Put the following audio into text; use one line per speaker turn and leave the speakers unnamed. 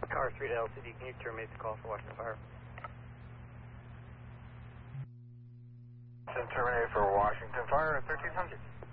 Car 3 to LTD, can you terminate the call for Washington Fire?
Terminated for Washington Fire at 1300.